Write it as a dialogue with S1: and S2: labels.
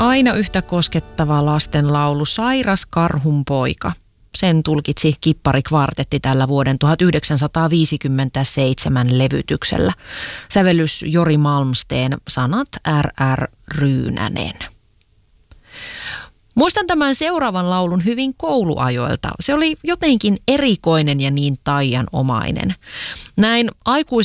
S1: Aina yhtä koskettava lastenlaulu Sairas karhun poika. Sen tulkitsi Kippari-kvartetti tällä vuoden 1957 levytyksellä. Sävellys Jori Malmsteen, sanat R.R. Ryynänen. Muistan tämän seuraavan laulun hyvin kouluajoilta. Se oli jotenkin erikoinen ja niin taianomainen. Näin